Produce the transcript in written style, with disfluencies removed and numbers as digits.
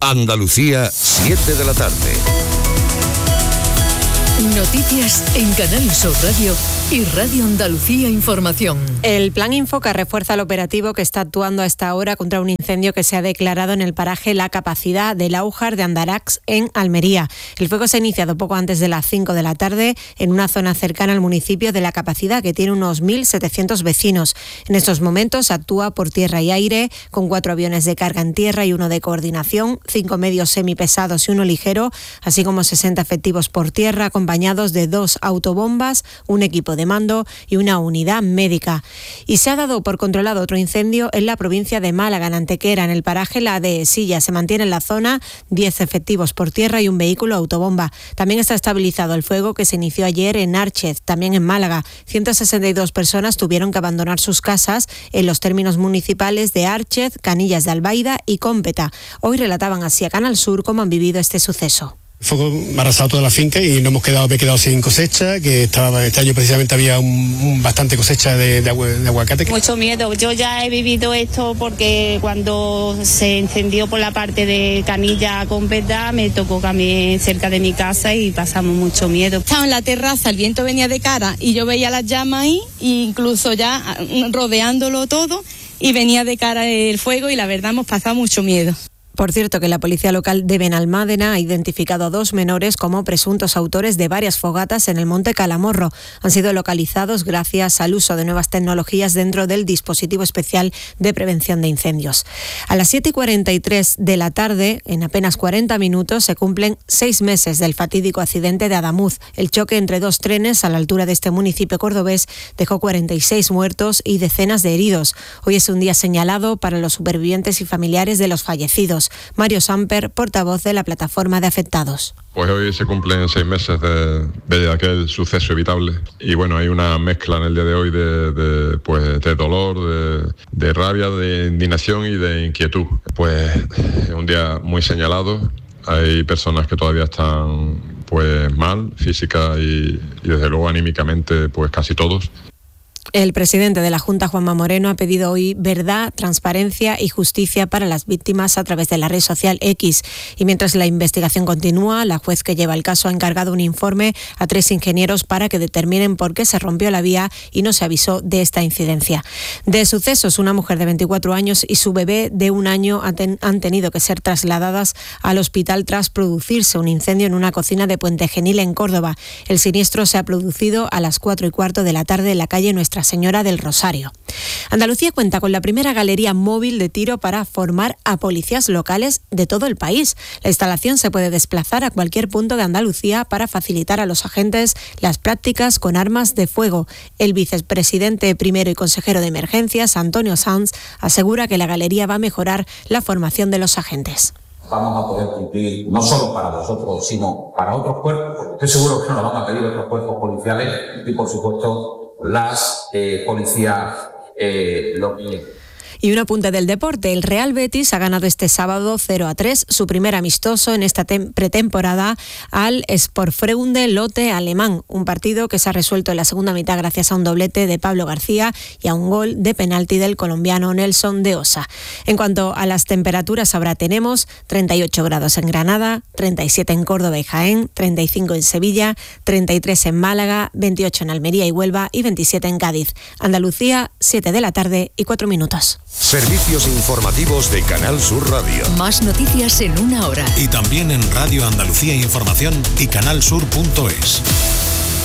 Andalucía, 7 de la tarde. Noticias en Canal Sur Radio y Radio Andalucía Información. El Plan Infoca refuerza el operativo que está actuando a esta hora contra un incendio que se ha declarado en el paraje La Capacidad del Aujar de Andarax, en Almería. El fuego se ha iniciado poco antes de las 5 de la tarde en una zona cercana al municipio de La Capacidad, que tiene unos 1.700 vecinos. En estos momentos actúa por tierra y aire, con 4 aviones de carga en tierra y 1 de coordinación, 5 medios semipesados y 1 ligero, así como 60 efectivos por tierra, acompañados de 2 autobombas, un equipo de mando y una unidad médica. Y se ha dado por controlado otro incendio en la provincia de Málaga, en Antequera, en el paraje La Dehesilla. Se mantiene en la zona 10 efectivos por tierra y un vehículo autobomba. También está estabilizado el fuego que se inició ayer en Árchez, también en Málaga. 162 personas tuvieron que abandonar sus casas en los términos municipales de Árchez, Canillas de Albaida y Cómpeta. Hoy relataban así a Canal Sur cómo han vivido este suceso. El fuego me ha arrasado toda la finca y me he quedado sin cosecha, que este año precisamente había bastante cosecha de aguacate. Mucho miedo, yo ya he vivido esto porque cuando se encendió por la parte de Canilla con Cómpeta me tocó también cerca de mi casa y pasamos mucho miedo. Estaba en la terraza, el viento venía de cara y yo veía las llamas ahí, e incluso ya rodeándolo todo, y venía de cara el fuego y la verdad hemos pasado mucho miedo. Por cierto, que la policía local de Benalmádena ha identificado a 2 menores como presuntos autores de varias fogatas en el Monte Calamorro. Han sido localizados gracias al uso de nuevas tecnologías dentro del dispositivo especial de prevención de incendios. A las 7:43 de la tarde, en apenas 40 minutos, se cumplen 6 meses del fatídico accidente de Adamuz. El choque entre 2 trenes a la altura de este municipio cordobés dejó 46 muertos y decenas de heridos. Hoy es un día señalado para los supervivientes y familiares de los fallecidos. Mario Samper, portavoz de la plataforma de afectados. Pues hoy se cumplen 6 meses de aquel suceso evitable y bueno, hay una mezcla en el día de hoy de dolor, de rabia, de indignación y de inquietud. Pues es un día muy señalado, hay personas que todavía están pues mal, física y desde luego anímicamente pues casi todos. El presidente de la Junta, Juanma Moreno, ha pedido hoy verdad, transparencia y justicia para las víctimas a través de la red social X. Y mientras la investigación continúa, la juez que lleva el caso ha encargado un informe a 3 ingenieros para que determinen por qué se rompió la vía y no se avisó de esta incidencia. De sucesos, una mujer de 24 años y su bebé de 1 año han tenido que ser trasladadas al hospital tras producirse un incendio en una cocina de Puente Genil, en Córdoba. El siniestro se ha producido a las 4:15 de la tarde en la calle Nuestra Señora del Rosario. Andalucía cuenta con la primera galería móvil de tiro para formar a policías locales de todo el país. La instalación se puede desplazar a cualquier punto de Andalucía para facilitar a los agentes las prácticas con armas de fuego. El vicepresidente primero y consejero de emergencias, Antonio Sanz, asegura que la galería va a mejorar la formación de los agentes. Vamos a poder cumplir, no solo para nosotros, sino para otros cuerpos, porque estoy seguro que nos lo van a pedir otros cuerpos policiales y, por supuesto, las policías locales. Y un apunte del deporte. El Real Betis ha ganado este sábado 0-3 su primer amistoso en esta pretemporada al Sportfreunde Lotte alemán. Un partido que se ha resuelto en la segunda mitad gracias a un doblete de Pablo García y a un gol de penalti del colombiano Nelson de Osa. En cuanto a las temperaturas, ahora tenemos 38 grados en Granada, 37 en Córdoba y Jaén, 35 en Sevilla, 33 en Málaga, 28 en Almería y Huelva y 27 en Cádiz. Andalucía, 7 de la tarde y 4 minutos. Servicios informativos de Canal Sur Radio. Más noticias en 1 hora. Y también en Radio Andalucía Información y canalsur.es.